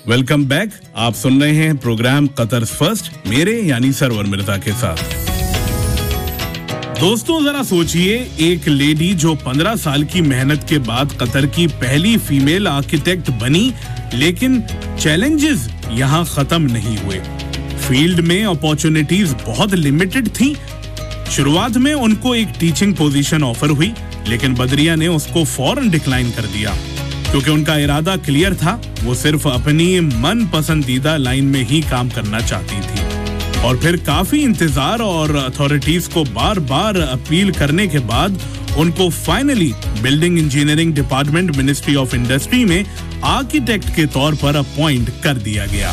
Welcome back. आप सुन रहे हैं प्रोग्राम कतर फर्स्ट मेरे यानी सरवर मिर्जा के साथ। दोस्तों जरा सोचिए, एक लेडी जो 15 साल की मेहनत के बाद कतर की पहली फीमेल आर्किटेक्ट बनी, लेकिन चैलेंजेस यहाँ खत्म नहीं हुए। फील्ड में अपॉर्चुनिटीज बहुत लिमिटेड थी। शुरुआत में उनको एक टीचिंग पोजीशन ऑफर हुई, लेकिन बदरिया ने उसको फौरन डिक्लाइन कर दिया क्योंकि उनका इरादा क्लियर था। वो सिर्फ अपनी मन पसंदीदा लाइन में ही काम करना चाहती थी। और फिर काफी इंतजार और अथॉरिटीज को बार बार अपील करने के बाद उनको finally building engineering department ministry of industry में आर्किटेक्ट के तौर पर अपॉइंट कर दिया गया।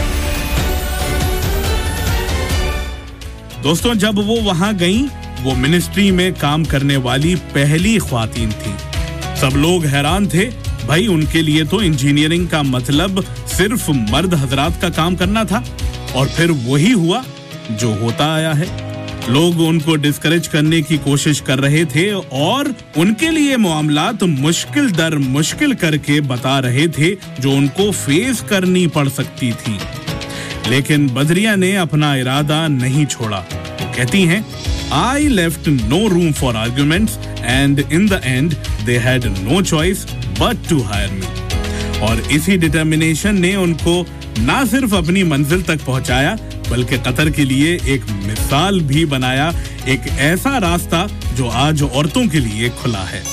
दोस्तों जब वो वहां गईं, वो मिनिस्ट्री में काम करने वाली पहली ख्वातीन थी। सब लोग हैरान थे, भाई उनके लिए तो इंजीनियरिंग का मतलब सिर्फ मर्द हजरात का काम करना था। और फिर वही हुआ जो होता आया है। लोग उनको डिस्करेज करने की कोशिश कर रहे थे और उनके लिए मामलात मुश्किल दर मुश्किल करके बता रहे थे जो उनको फेस करनी पड़ सकती थी। लेकिन बदरिया ने अपना इरादा नहीं छोड़ा। वो कहती हैं, I left no room for arguments and in the end they had no choice but to hire me। और इसी डिटर्मिनेशन ने उनको ना सिर्फ अपनी मंजिल तक पहुंचाया बल्कि कतर के लिए एक मिसाल भी बनाया, एक ऐसा रास्ता जो आज औरतों के लिए खुला है।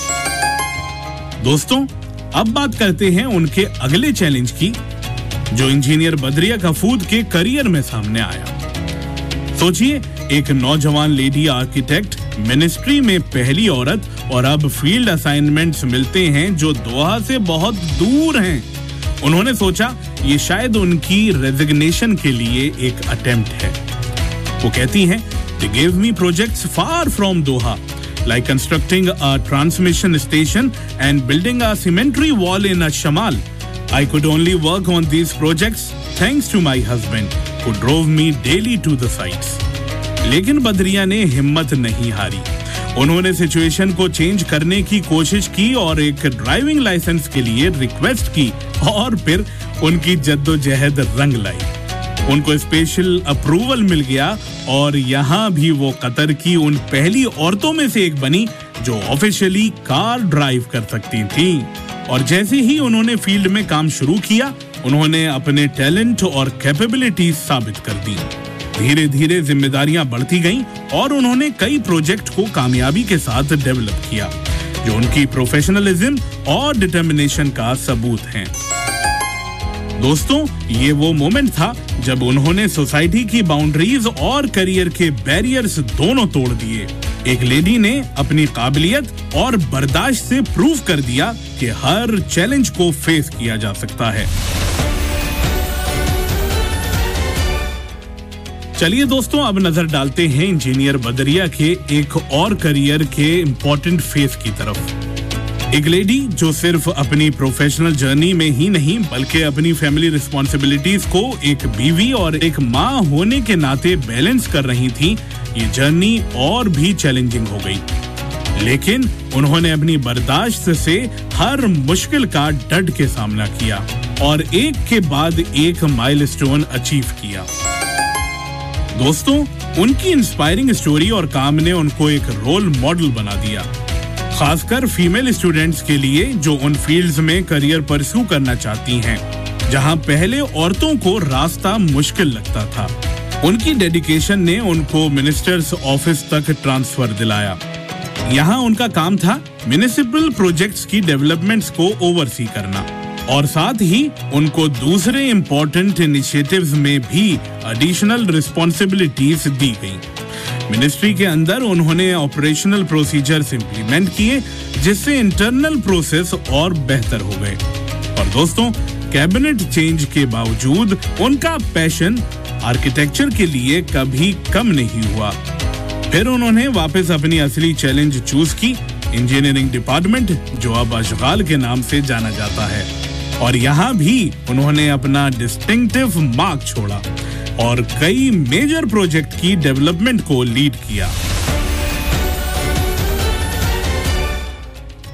दोस्तों अब बात करते हैं उनके अगले चैलेंज की, जो इंजीनियर बदरिया कफूद के करियर में सामने आया। सोचिए, एक नौजवान लेडी आर्किटेक्ट, मिनिस्ट्री में पहली औरत, और अब फील्ड असाइनमेंट्स मिलते हैं जो दोहा से बहुत दूर हैं। उन्होंने सोचा ये शायद उनकी रेजिग्नेशन के लिए एक अटेम्प्ट है। वो कहती हैं, they gave me projects far from Doha, like constructing a transmission station and building a cemetery wall in Shamal. I could only work on these projects thanks to my husband, who drove me daily to the sites. लेकिन बदरिया ने हिम्मत नहीं हारी। उन्होंने situation को change करने की कोशिश की और एक ड्राइविंग लाइसेंस के लिए रिक्वेस्ट की और फिर उनकी जद्दोजहद रंग लाई। उनको स्पेशल अप्रूवल मिल गया और यहाँ भी वो कतर की उन पहली औरतों में से एक बनी जो ऑफिशियली कार ड्राइव कर सकती थी। और जैसे ही उन्होंने फील्ड में काम शुरू किया, उन्होंने अपने टैलेंट और कैपेबिलिटीज साबित कर दी। धीरे धीरे जिम्मेदारियां बढ़ती गईं और उन्होंने कई प्रोजेक्ट को कामयाबी के साथ डेवलप किया, जो उनकी प्रोफेशनलिज्म और डिटर्मिनेशन का सबूत हैं। दोस्तों ये वो मोमेंट था जब उन्होंने सोसाइटी की बाउंड्रीज और करियर के बैरियर्स दोनों तोड़ दिए। एक लेडी ने अपनी काबिलियत और बर्दाश्त से प्रूव कर दिया कि हर चैलेंज को फेस किया जा सकता है। चलिए दोस्तों अब नजर डालते हैं इंजीनियर बदरिया के एक और करियर के इम्पोर्टेंट फेज की तरफ। एक लेडी जो सिर्फ अपनी प्रोफेशनल जर्नी में ही नहीं बल्कि अपनी फैमिली रिस्पॉन्सिबिलिटीज को एक बीवी और एक माँ होने के नाते बैलेंस कर रही थी, ये जर्नी और भी चैलेंजिंग हो गई। लेकिन उन्होंने अपनी बर्दाश्त से हर मुश्किल का डट के सामना किया और एक के बाद एक माइलस्टोन अचीव किया। दोस्तों उनकी इंस्पायरिंग स्टोरी और काम ने उनको एक रोल मॉडल बना दिया, खासकर फीमेल स्टूडेंट्स के लिए जो उन फील्ड्स में करियर परस्यू करना चाहती हैं, जहां पहले औरतों को रास्ता मुश्किल लगता था। उनकी डेडिकेशन ने उनको मिनिस्टर्स ऑफिस तक ट्रांसफर दिलाया। यहाँ उनका काम था म्युनिसिपल प्रोजेक्ट्स की डेवलपमेंट्स को ओवरसी करना और साथ ही उनको दूसरे इम्पोर्टेंट इनिशिएटिव्स में भी एडिशनल रिस्पॉन्सिबिलिटीज दी गई। मिनिस्ट्री के अंदर उन्होंने ऑपरेशनल प्रोसीजर्स इंप्लीमेंट किए जिससे इंटरनल प्रोसेस और बेहतर हो गए। और दोस्तों कैबिनेट चेंज के बावजूद उनका पैशन आर्किटेक्चर के लिए कभी कम नहीं हुआ। फिर उन्होंने वापस अपनी असली चैलेंज चूज की, इंजीनियरिंग डिपार्टमेंट जो अब अशगाल के नाम से जाना जाता है। और यहाँ भी उन्होंने अपना डिस्टिंक्टिव मार्क छोड़ा और कई मेजर प्रोजेक्ट की डेवलपमेंट को लीड किया।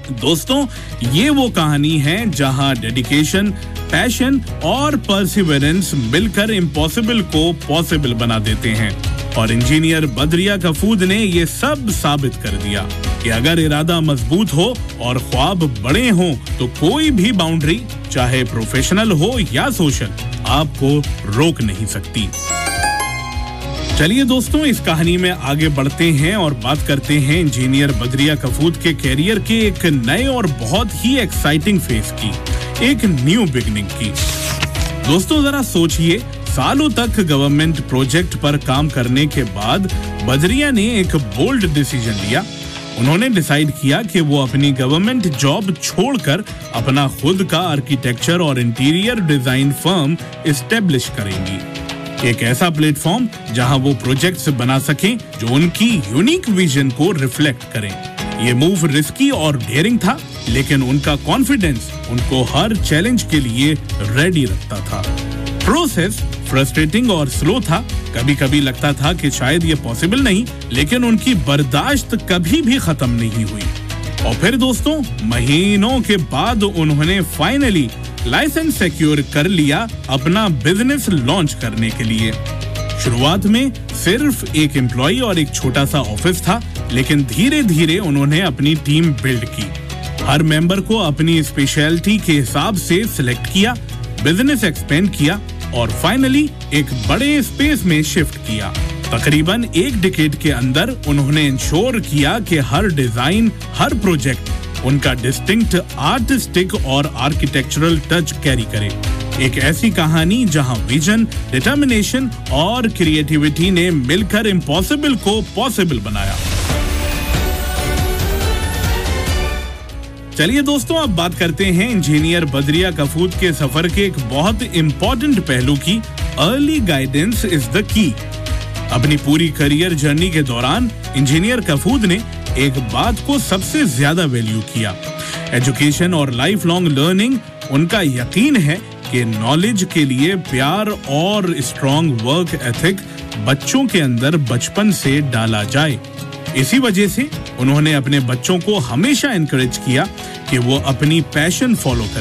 दोस्तों, ये वो कहानी है जहां डेडिकेशन, पैशन और परसिवरेंस मिलकर इम्पॉसिबल को पॉसिबल बना देते हैं। और इंजीनियर बद्रिया कफूद ने ये सब साबित कर दिया कि अगर इरादा मजबूत हो और ख्वाब बड़े हों तो कोई भी बाउंड्री, चाहे प्रोफेशनल हो या सोशल, आपको रोक नहीं सकती। चलिए दोस्तों, इस कहानी में आगे बढ़ते हैं और बात करते हैं इंजीनियर बद्रिया कफूद के कैरियर के एक नए और बहुत ही एक्साइटिंग फेज की, एक न्यू बिगनिंग की। दोस्तों, जरा सोचिए, सालों तक गवर्नमेंट प्रोजेक्ट पर काम करने के बाद बद्रिया ने एक बोल्ड डिसीजन लिया। उन्होंने डिसाइड किया कि वो अपनी गवर्नमेंट जॉब छोड़कर अपना खुद का आर्किटेक्चर और इंटीरियर डिजाइन फर्म एस्टेब्लिश करेंगी। एक ऐसा प्लेटफॉर्म जहां वो प्रोजेक्ट्स बना सकें जो उनकी यूनिक विजन को रिफ्लेक्ट करें। ये मूव रिस्की और डेयरिंग था, लेकिन उनका कॉन्फिडेंस उनको हर चैलेंज के लिए रेडी रखता था। प्रोसेस फ्रस्ट्रेटिंग और स्लो था, कभी-कभी लगता था कि शायद ये पॉसिबल नहीं, लेकिन उनकी बर्दाश्त कभी भी खत्म नहीं हुई। और फिर दोस्तों, महीनों के बाद उन्होंने फाइनली लाइसेंस सिक्योर कर लिया अपना बिजनेस लॉन्च करने के लिए। शुरुआत में सिर्फ एक एम्प्लॉय और एक छोटा सा ऑफिस था, लेकिन धीरे धीरे उन्होंने अपनी टीम बिल्ड की। हर मेंबर को अपनी स्पेशलिटी के हिसाब से सिलेक्ट किया, बिजनेस एक्सपेंड किया और फाइनली एक बड़े स्पेस में शिफ्ट किया। तकरीबन एक डिकेड के अंदर उन्होंने इंश्योर किया कि हर डिजाइन, हर प्रोजेक्ट उनका डिस्टिंक्ट आर्टिस्टिक और आर्किटेक्चरल टच कैरी करे। एक ऐसी कहानी जहां विजन, डिटर्मिनेशन और क्रिएटिविटी ने मिलकर इम्पॉसिबल को पॉसिबल बनाया। चलिए दोस्तों, अब बात करते हैं इंजीनियर बद्रिया कफूद के सफर के एक बहुत इंपॉर्टेंट पहलू की। Early guidance is the key. अपनी पूरी करियर जर्नी के दौरान इंजीनियर कफूद ने एक बात को सबसे ज्यादा वैल्यू किया, एजुकेशन और लाइफ लॉन्ग लर्निंग। उनका यकीन है कि नॉलेज के लिए प्यार और स्ट्रॉन्ग वर्क एथिक बच्चों के अंदर बचपन से डाला जाए। इसी वजह से उन्होंने अपने बच्चों को हमेशा एनकरेज किया कि वो अपनी पैशन फॉलो करें।